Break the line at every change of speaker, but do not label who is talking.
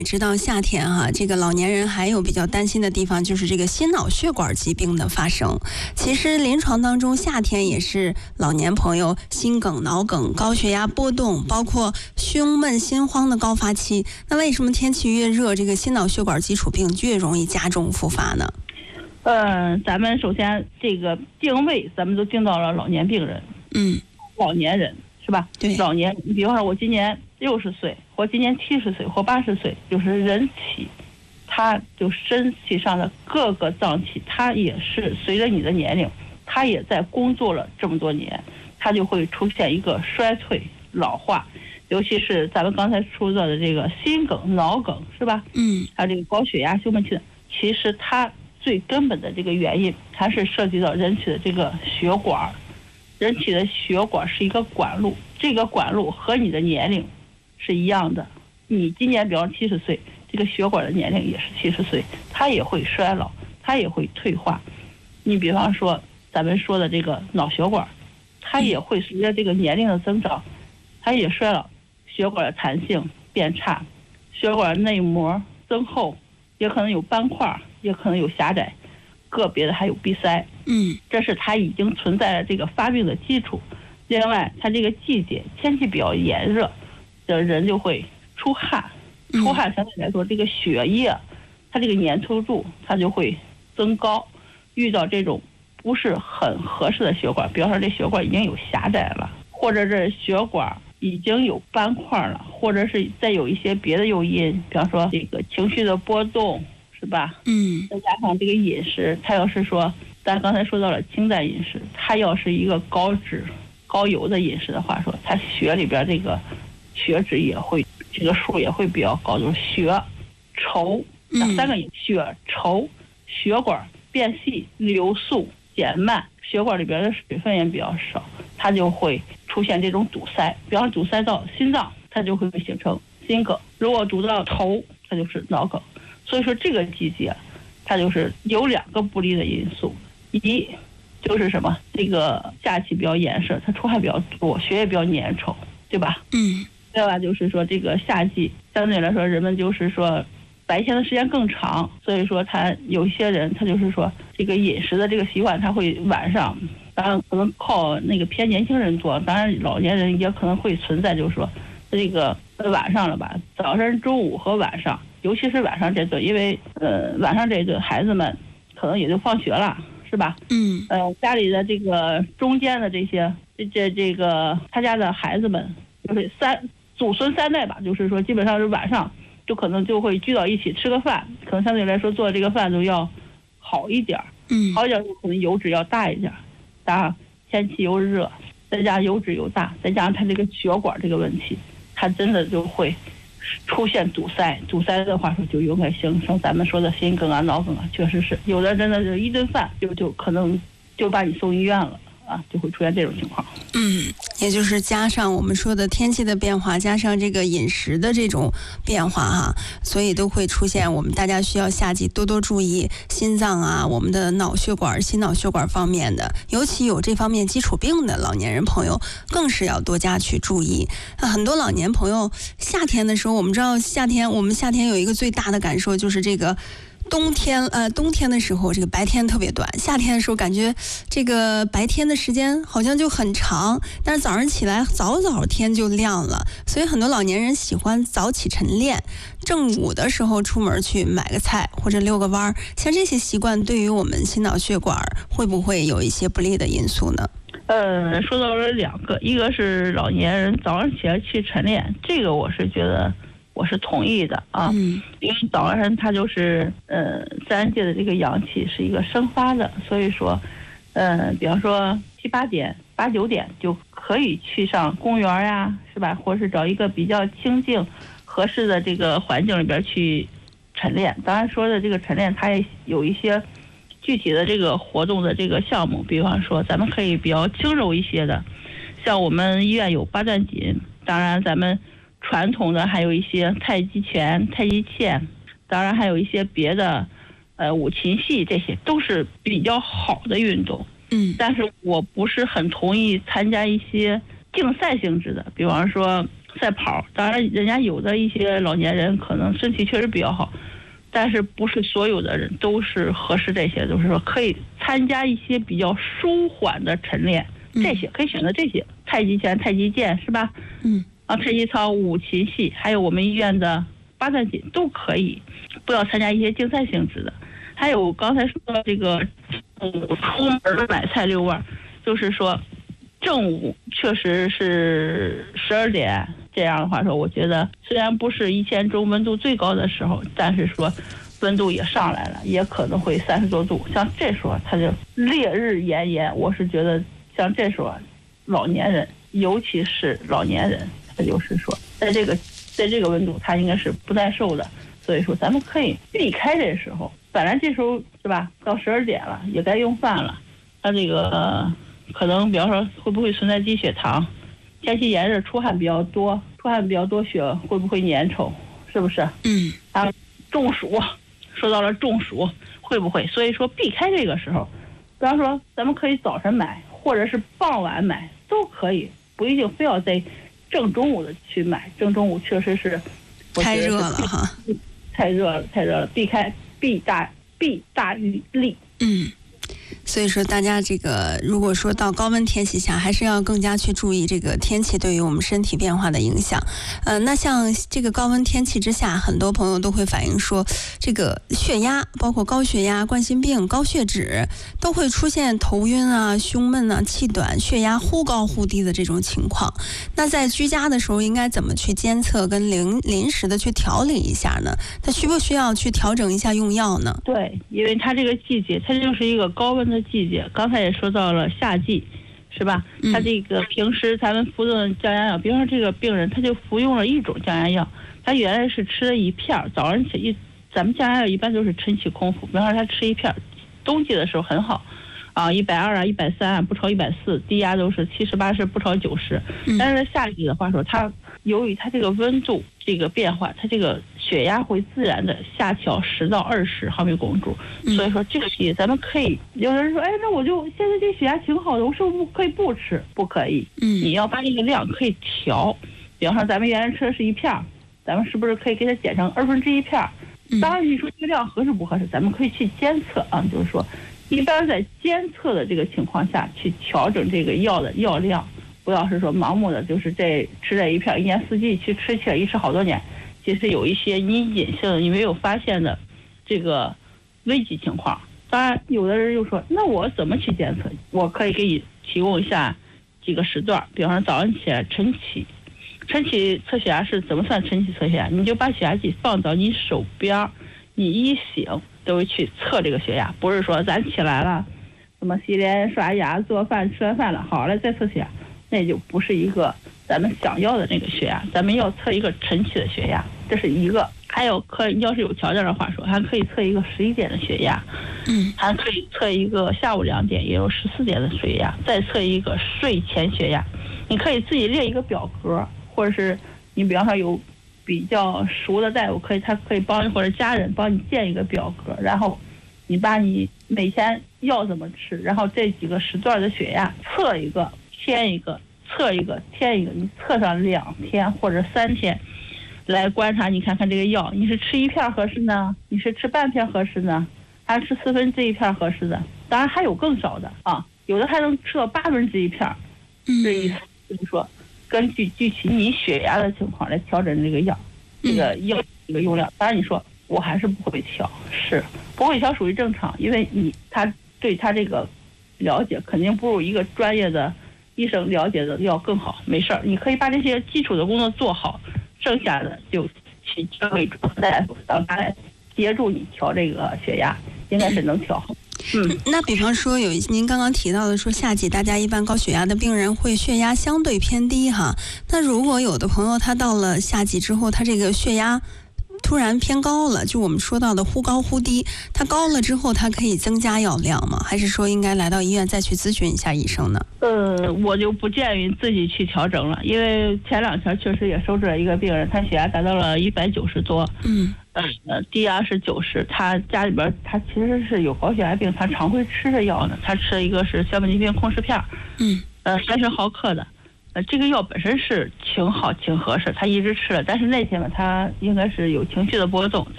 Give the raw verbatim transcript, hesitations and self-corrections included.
知道夏天哈、啊，这个老年人还有比较担心的地方就是这个心脑血管疾病的发生。其实临床当中，夏天也是老年朋友心梗、脑梗、高血压波动，包括胸闷心慌的高发期。那为什么天气越热，这个心脑血管基础病越容易加重复发呢？
嗯、呃，咱们首先这个定位，咱们都定到了老年病人，
嗯，
老年人是吧？
对，
老年，你比方说我今年六十岁，或今年七十岁，或八十岁，就是人体，它就身体上的各个脏器，它也是随着你的年龄，它也在工作了这么多年，它就会出现一个衰退、老化。尤其是咱们刚才说到的这个心梗、脑梗，是吧？
嗯，
还有这个高血压、胸闷气的，其实它最根本的这个原因，还是涉及到人体的这个血管。人体的血管是一个管路，这个管路和你的年龄是一样的。你今年比方七十岁，这个血管的年龄也是七十岁，它也会衰老，它也会退化。你比方说咱们说的这个脑血管，它也会随着这个年龄的增长，它也衰老，血管的弹性变差，血管内膜增厚，也可能有斑块，也可能有狭窄，个别的还有闭塞。
嗯，
这是它已经存在了这个发病的基础。另外，它这个季节天气比较炎热，的人就会出汗，出汗相对来说，这个血液它这个粘稠度它就会增高。遇到这种不是很合适的血管，比方说这血管已经有狭窄了，或者这血管已经有斑块了，或者是再有一些别的诱因，比方说这个情绪的波动，是吧？
嗯，
再加上这个饮食，它要是说咱刚才说到了清淡饮食，它要是一个高脂高油的饮食的话说，它血里边这个血脂也会这个数也会比较高，就是血稠三个血稠，血管变细，流速减慢，血管里边的水分也比较少，它就会出现这种堵塞。比方堵塞到心脏，它就会形成心梗；如果堵到头，它就是脑梗。所以说这个季节，它就是有两个不利的因素，一就是什么，这个夏季比较炎热，它出汗比较多，血液比较粘稠，对吧？
嗯。
另外就是说，这个夏季相对来说，人们就是说白天的时间更长，所以说他有一些人，他就是说这个饮食的这个习惯，他会晚上，当然可能靠那个偏年轻人多，当然老年人也可能会存在，就是说这个晚上了吧，早上、中午和晚上。尤其是晚上这顿，因为呃晚上这顿孩子们可能也就放学了，是吧？
嗯。
呃，家里的这个中间的这些这这这个他家的孩子们，就是三祖孙三代吧，就是说基本上是晚上就可能就会聚到一起吃个饭，可能相对来说做这个饭都要好一点，
嗯，
好一点就可能油脂要大一点，加上天气又热，再加上油脂又大，再加上他这个血管这个问题，他真的就会出现堵塞，堵塞的话说就有可能形成咱们说的心梗啊、脑梗啊，确实是有的真的是一顿饭就就可能就把你送医院了啊，就会出现这种情况。
嗯，也就是加上我们说的天气的变化，加上这个饮食的这种变化哈，所以都会出现我们大家需要夏季多多注意心脏啊、我们的脑血管、心脑血管方面的，尤其有这方面基础病的老年人朋友，更是要多加去注意。那很多老年朋友夏天的时候，我们知道夏天我们夏天有一个最大的感受就是这个。冬天呃，冬天的时候，这个白天特别短；夏天的时候，感觉这个白天的时间好像就很长，但是早上起来早早天就亮了，所以很多老年人喜欢早起晨练，正午的时候出门去买个菜或者遛个弯儿。像这些习惯，对于我们心脑血管会不会有一些不利的因素呢？
呃，说到了两个，一个是老年人早上起来去晨练，这个我是觉得。我是同意的啊，
嗯，
因为早上它就是呃自然界的这个阳气是一个生发的，所以说，呃，比方说七八点、八九点就可以去上公园呀，是吧？或是找一个比较清静、合适的这个环境里边去晨练。当然说的这个晨练，它也有一些具体的这个活动的这个项目，比方说咱们可以比较轻柔一些的，像我们医院有八段锦，当然咱们。传统的还有一些太极拳、太极剑，当然还有一些别的，呃，五禽戏，这些都是比较好的运动。
嗯，
但是我不是很同意参加一些竞赛性质的，比方说赛跑。当然，人家有的一些老年人可能身体确实比较好，但是不是所有的人都是合适这些，就是说可以参加一些比较舒缓的晨练，这些可以选择这些，太极拳、太极剑是吧？
嗯，
啊，太极操、五禽戏，还有我们医院的八段锦都可以，不要参加一些竞赛性质的。还有刚才说到这个，嗯，出门买菜遛弯，就是说正午确实是十二点这样的话说，我觉得虽然不是一天中温度最高的时候，但是说温度也上来了，也可能会三十多度。像这时候它就烈日炎炎，我是觉得像这时候老年人，尤其是老年人，他就是说在这个在这个温度他应该是不耐受的。所以说咱们可以避开这时候，本来这时候是吧，到十二点了也该用饭了，他这个、呃、可能比方说会不会存在低血糖，天气炎热出汗比较多，出汗比较多血会不会粘稠，是不是？
嗯，
啊，中暑，说到了中暑会不会，所以说避开这个时候，比方说咱们可以早晨买或者是傍晚买都可以，不一定非要在正中午的去买，正中午确实是
太热了哈，
太热了，太热了，避开弊大弊大于利。
嗯，所以说大家这个如果说到高温天气下，还是要更加去注意这个天气对于我们身体变化的影响。呃，那像这个高温天气之下，很多朋友都会反映说，这个血压，包括高血压、冠心病、高血脂，都会出现头晕啊、胸闷啊、气短、血压忽高忽低的这种情况。那在居家的时候，应该怎么去监测跟临临时的去调理一下呢？它需不需要去调整一下用药呢？
对，因为它这个季节，它就是一个高温的季节。刚才也说到了夏季，是吧？他这个平时咱们服用的降压药，比方说这个病人他就服用了一种降压药，他原来是吃了一片，早上起一，咱们降压药一般都是晨起空腹，比方说他吃一片，冬季的时候很好，啊，一百二啊，一百三啊，不超一百四，低压都是七十八十，不超九十。但是夏季的话说，它由于它这个温度这个变化，它这个血压会自然的下调十到二十毫米汞柱，所以说这个季咱们可以，有人说，哎，那我就现在这血压挺好的，我是不是可以不吃？不可以，你要把这个量可以调。比方说咱们原来吃的是一片，咱们是不是可以给它减成二分之一片？当然你说这个量合适不合适，咱们可以去监测啊，就是说一般在监测的这个情况下去调整这个药的药量，不要是说盲目的就是这吃这一片一年四季去吃起来，一吃好多年，其实有一些你隐性的你没有发现的这个危急情况。当然有的人又说，那我怎么去监测？我可以给你提供一下几个时段，比方说早上起来晨起，晨起测血压是怎么算晨起测血压？你就把血压计放到你手边，你一醒都会去测这个血压，不是说咱起来了什么洗脸刷牙做饭吃完饭了好了再测血压，那就不是一个咱们想要的那个血压。咱们要测一个晨起的血压，这是一个。还有可要是有条件的话说，还可以测一个十一点的血压，嗯，还可以测一个下午两点也有十四点的血压，再测一个睡前血压。你可以自己列一个表格，或者是你比方说有比较熟的大夫，可以他可以帮你或者家人帮你建一个表格，然后你把你每天药怎么吃，然后这几个时段的血压测一个填一个，测一个填一个，你测上两天或者三天来观察，你看看这个药你是吃一片合适呢，你是吃半片合适呢，还是吃四分之一片合适的？当然还有更少的啊，有的还能吃到八分之一片。这意思就是说根据具体你血压的情况来调整这个药，这个药这个用量。当然你说我还是不会调，是不会调属于正常，因为你他对他这个了解肯定不如一个专业的医生了解的要更好。没事儿，你可以把这些基础的工作做好，剩下的就去交给专业大夫，让他来协助你调这个血压，应该是能调好。
嗯，那比方说有您刚刚提到的说夏季大家一般高血压的病人会血压相对偏低哈，那如果有的朋友他到了夏季之后，他这个血压突然偏高了，就我们说到的忽高忽低，它高了之后它可以增加药量吗？还是说应该来到医院再去咨询一下医生呢？
呃，我就不建议自己去调整了，因为前两天确实也收治了一个病人，他血压达到了一百九十多，嗯，呃，低压是九十，他家里边他其实是有高血压病，他常会吃的药呢，他吃了一个是小本尼平控制片，嗯，呃，三十毫克的， 呃，这个药本身是挺好挺合适，他一直吃了，但是那天吧，他应该是有情绪的波动。